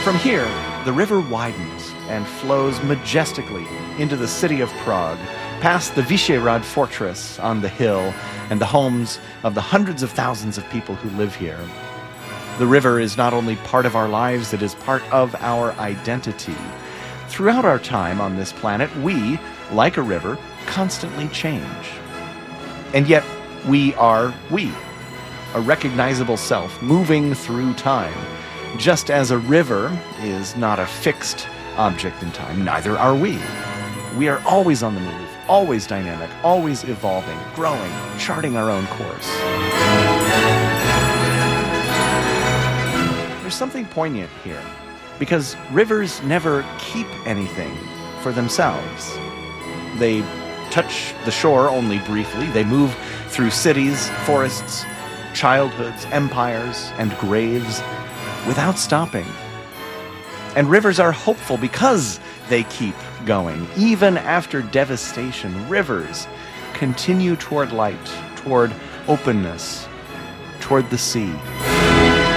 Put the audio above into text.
From here, the river widens and flows majestically into the city of Prague, past the Vyšehrad fortress on the hill and the homes of the hundreds of thousands of people who live here. The river is not only part of our lives, it is part of our identity. Throughout our time on this planet, we, like a river, constantly change. And yet, we are we, a recognizable self moving through time. Just as a river is not a fixed object in time, neither are we. We are always on the move, always dynamic, always evolving, growing, charting our own course. There's something poignant here, because rivers never keep anything for themselves. They touch the shore only briefly. They move through cities, forests, childhoods, empires, and graves without stopping. And rivers are hopeful because they keep going. Even after devastation, rivers continue toward light, toward openness, toward the sea.